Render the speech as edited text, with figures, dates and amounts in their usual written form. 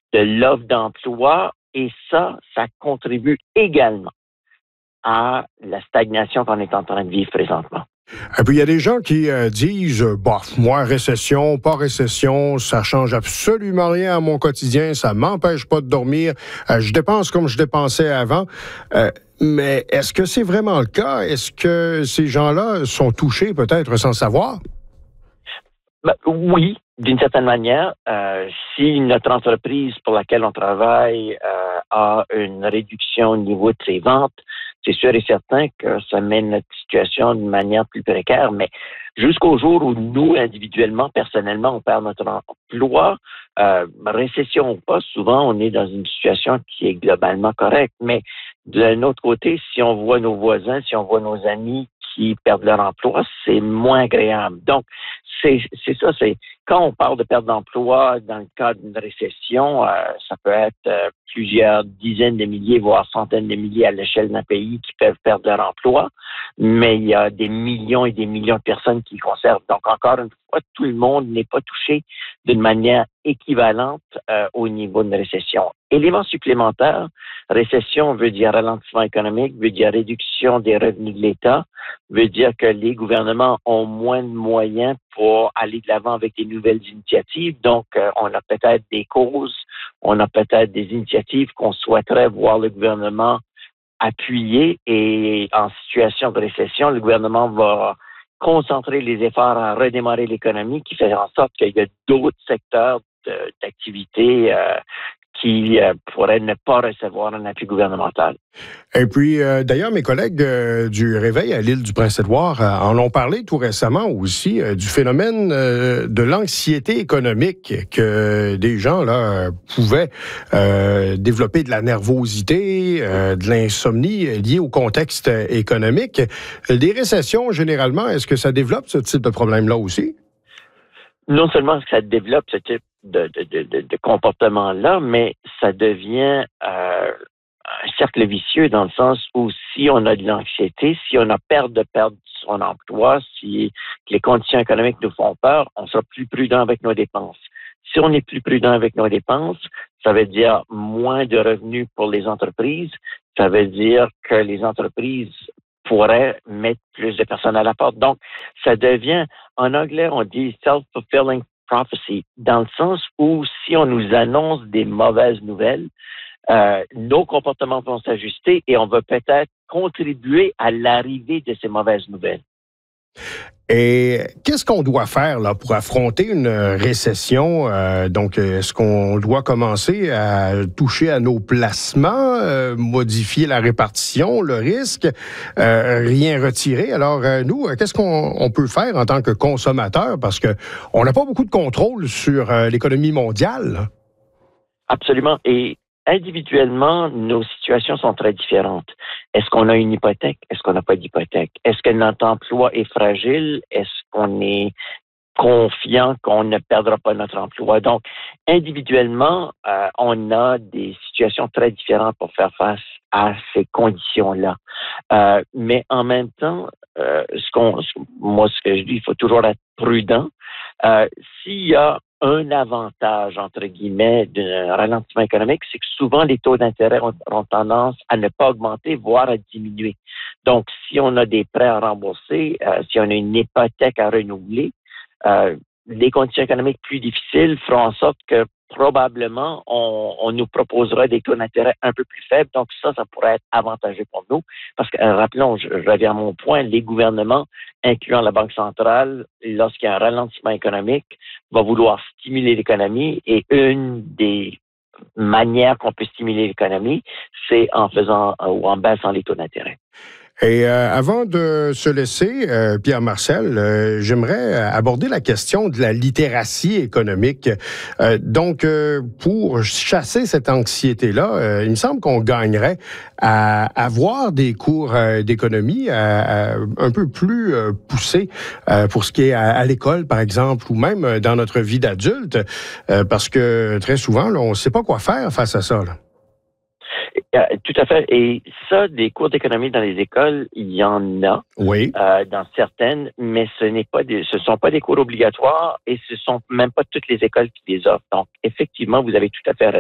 de l'offre d'emploi et ça contribue également à la stagnation qu'on est en train de vivre présentement. Et puis, il y a des gens qui disent, bof, moi, récession, pas récession, ça change absolument rien à mon quotidien, ça m'empêche pas de dormir, je dépense comme je dépensais avant. Mais est-ce que c'est vraiment le cas? Est-ce que ces gens-là sont touchés peut-être sans savoir? Ben, oui, d'une certaine manière. Si notre entreprise pour laquelle on travaille a une réduction au niveau de ses ventes, c'est sûr et certain que ça mène notre situation d'une manière plus précaire. Mais jusqu'au jour où nous, individuellement, personnellement, on perd notre emploi, récession ou pas, souvent on est dans une situation qui est globalement correcte. Mais d'un autre côté, si on voit nos voisins, si on voit nos amis qui perdent leur emploi, c'est moins agréable. Donc, c'est ça, c'est quand on parle de perte d'emploi dans le cadre d'une récession, ça peut être plusieurs dizaines de milliers, voire centaines de milliers à l'échelle d'un pays qui peuvent perdre leur emploi, mais il y a des millions et des millions de personnes qui le conservent. Donc, encore une fois, tout le monde n'est pas touché d'une manière équivalente au niveau d'une récession. Élément supplémentaire, récession veut dire ralentissement économique, veut dire réduction des revenus de l'État, veut dire que les gouvernements ont moins de moyens pour aller de l'avant avec des nouvelles initiatives. Donc, on a peut-être des causes, on a peut-être des initiatives qu'on souhaiterait voir le gouvernement appuyer et en situation de récession, le gouvernement va concentrer les efforts à redémarrer l'économie qui fait en sorte qu'il y a d'autres secteurs d'activité qui pourraient ne pas recevoir un appui gouvernemental. Et puis, d'ailleurs, mes collègues du Réveil à l'île du Prince-Édouard en ont parlé tout récemment aussi du phénomène de l'anxiété économique que des gens là pouvaient développer de la nervosité, de l'insomnie liée au contexte économique. Des récessions, généralement, est-ce que ça développe ce type de problème-là aussi? Non seulement que ça développe ce type de comportement-là, mais ça devient un cercle vicieux dans le sens où si on a de l'anxiété, si on a peur de perdre son emploi, si les conditions économiques nous font peur, on sera plus prudent avec nos dépenses. Si on est plus prudent avec nos dépenses, ça veut dire moins de revenus pour les entreprises. Ça veut dire que les entreprises pourraient mettre plus de personnes à la porte. Donc, ça devient, en anglais, on dit self-fulfilling prophecy, dans le sens où si on nous annonce des mauvaises nouvelles, nos comportements vont s'ajuster et on va peut-être contribuer à l'arrivée de ces mauvaises nouvelles. Et qu'est-ce qu'on doit faire là pour affronter une récession? Donc, est-ce qu'on doit commencer à toucher à nos placements, modifier la répartition, le risque, rien retirer? Alors, nous, qu'est-ce qu'on peut faire en tant que consommateur? Parce que on n'a pas beaucoup de contrôle sur l'économie mondiale. Absolument. Et individuellement, nos situations sont très différentes. Est-ce qu'on a une hypothèque? Est-ce qu'on n'a pas d'hypothèque? Est-ce que notre emploi est fragile? Est-ce qu'on est confiant qu'on ne perdra pas notre emploi? Donc, individuellement, on a des situations très différentes pour faire face à ces conditions-là. Mais en même temps, moi, ce que je dis, il faut toujours être prudent. S'il y a un avantage, entre guillemets, d'un ralentissement économique, c'est que souvent les taux d'intérêt ont tendance à ne pas augmenter, voire à diminuer. Donc, si on a des prêts à rembourser, si on a une hypothèque à renouveler, les conditions économiques plus difficiles feront en sorte que probablement on nous proposera des taux d'intérêt un peu plus faibles. Donc ça pourrait être avantageux pour nous. Parce que, rappelons, je reviens à mon point, les gouvernements, incluant la Banque centrale, lorsqu'il y a un ralentissement économique, va vouloir stimuler l'économie et une des manières qu'on peut stimuler l'économie, c'est en faisant ou en baissant les taux d'intérêt. Et avant de se laisser, Pierre-Marcel, j'aimerais aborder la question de la littératie économique. Donc, pour chasser cette anxiété-là, il me semble qu'on gagnerait à avoir des cours d'économie un peu plus poussés pour ce qui est à l'école, par exemple, ou même dans notre vie d'adulte, parce que très souvent, là, on ne sait pas quoi faire face à ça, là. Tout à fait. Et ça, des cours d'économie dans les écoles, il y en a. Oui. Dans certaines, mais ce sont pas des cours obligatoires et ce sont même pas toutes les écoles qui les offrent. Donc, effectivement, vous avez tout à fait raison.